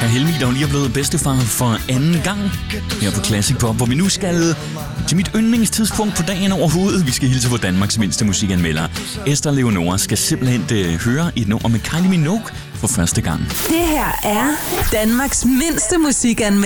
Herr Helmi, der lige er blevet bedstefar for anden gang her på Classic Pop, hvor vi nu skal til mit yndlingstidspunkt på dagen overhovedet. Vi skal hilse på Danmarks mindste musikanmelder. Esther Leonora skal simpelthen høre et nummer med Kylie Minogue for første gang. Det her er Danmarks mindste musikanmelder.